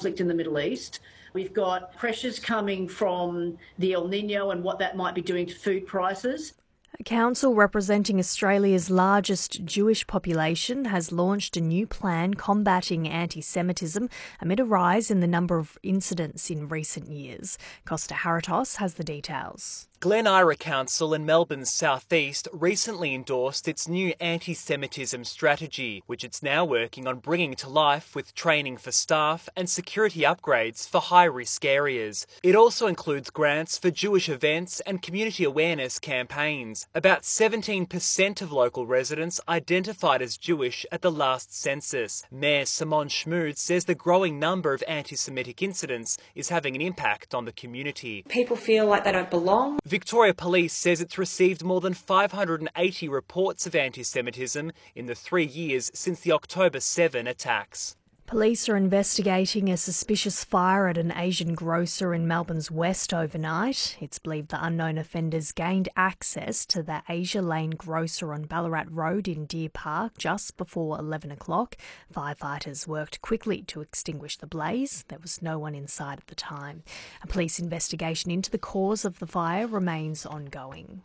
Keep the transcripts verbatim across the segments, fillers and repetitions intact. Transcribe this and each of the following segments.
conflict in the Middle East. We've got pressures coming from the El Nino and what that might be doing to food prices. A council representing Australia's largest Jewish population has launched a new plan combating anti-Semitism amid a rise in the number of incidents in recent years. Costa Haratos has the details. Glen Ira Council in Melbourne's southeast recently endorsed its new anti-Semitism strategy, which it's now working on bringing to life with training for staff and security upgrades for high-risk areas. It also includes grants for Jewish events and community awareness campaigns. About seventeen percent of local residents identified as Jewish at the last census. Mayor Simon Schmud says the growing number of anti-Semitic incidents is having an impact on the community. People feel like they don't belong. Victoria Police says it's received more than five hundred eighty reports of anti-Semitism in the three years since the October seventh attacks. Police are investigating a suspicious fire at an Asian grocer in Melbourne's west overnight. It's believed the unknown offenders gained access to the Asia Lane grocer on Ballarat Road in Deer Park just before eleven o'clock. Firefighters worked quickly to extinguish the blaze. There was no one inside at the time. A police investigation into the cause of the fire remains ongoing.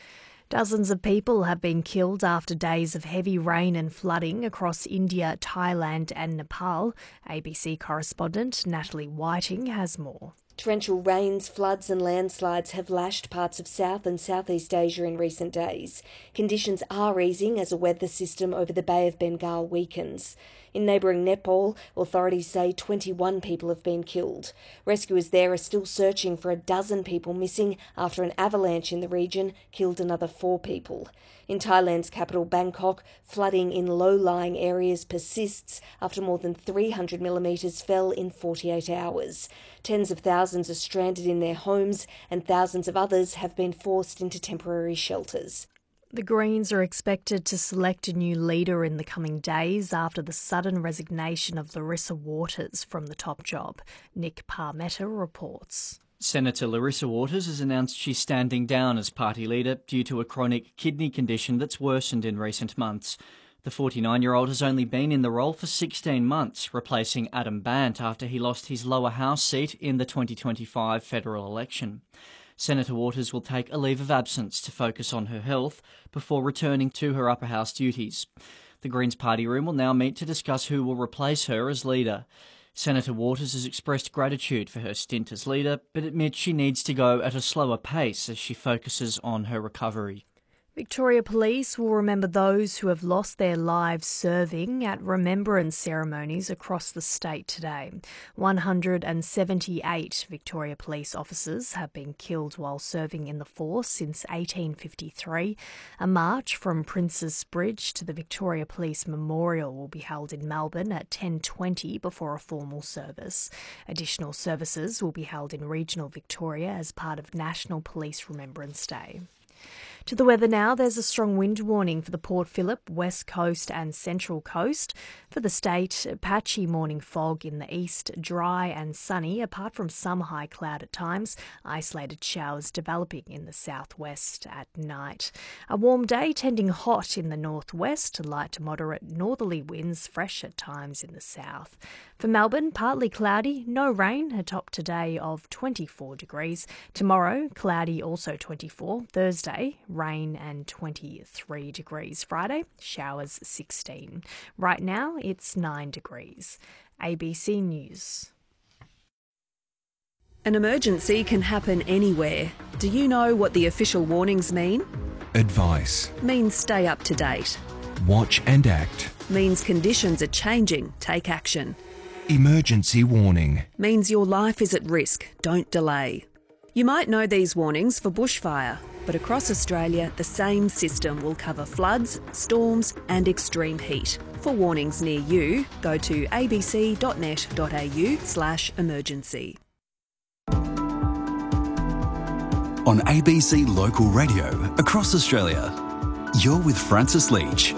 Dozens of people have been killed after days of heavy rain and flooding across India, Thailand and Nepal. A B C correspondent Natalie Whiting has more. Torrential rains, floods and landslides have lashed parts of South and Southeast Asia in recent days. Conditions are easing as a weather system over the Bay of Bengal weakens. In neighbouring Nepal, authorities say twenty-one people have been killed. Rescuers there are still searching for a dozen people missing after an avalanche in the region killed another four people. In Thailand's capital Bangkok, flooding in low-lying areas persists after more than three hundred millimetres fell in forty-eight hours. Tens of thousands are stranded in their homes and thousands of others have been forced into temporary shelters. The Greens are expected to select a new leader in the coming days after the sudden resignation of Larissa Waters from the top job. Nick Parmetta reports. Senator Larissa Waters has announced she's standing down as party leader due to a chronic kidney condition that's worsened in recent months. The forty-nine-year-old has only been in the role for sixteen months, replacing Adam Bandt after he lost his lower house seat in the twenty twenty-five federal election. Senator Waters will take a leave of absence to focus on her health before returning to her upper house duties. The Greens party room will now meet to discuss who will replace her as leader. Senator Waters has expressed gratitude for her stint as leader, but admits she needs to go at a slower pace as she focuses on her recovery. Victoria Police will remember those who have lost their lives serving at remembrance ceremonies across the state today. one hundred seventy-eight Victoria Police officers have been killed while serving in the force since eighteen fifty-three. A march from Princes Bridge to the Victoria Police Memorial will be held in Melbourne at ten twenty before a formal service. Additional services will be held in regional Victoria as part of National Police Remembrance Day. To the weather now, there's a strong wind warning for the Port Phillip, West Coast and Central Coast. For the state, patchy morning fog in the east, dry and sunny, apart from some high cloud at times, isolated showers developing in the southwest at night. A warm day tending hot in the northwest, light to moderate northerly winds, fresh at times in the south. For Melbourne, partly cloudy, no rain, a top today of twenty-four degrees. Tomorrow, cloudy, also twenty-four. Thursday, rain and twenty-three degrees. Friday, showers sixteen. Right now, it's nine degrees. A B C News. An emergency can happen anywhere. Do you know what the official warnings mean? Advice. Means stay up to date. Watch and act. Means conditions are changing. Take action. Emergency warning. Means your life is at risk. Don't delay. You might know these warnings for bushfire, but across Australia, the same system will cover floods, storms and extreme heat. For warnings near you, go to abc.net.au slash emergency. On A B C Local Radio across Australia, you're with Francis Leach.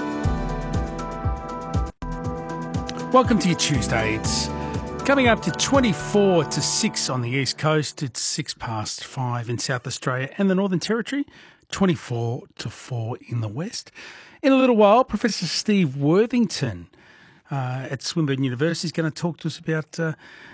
Welcome to your Tuesday. It's coming up to twenty-four to six on the East Coast. It's six past five in South Australia and the Northern Territory, twenty-four to four in the West. In a little while, Professor Steve Worthington uh, at Swinburne University is going to talk to us about uh,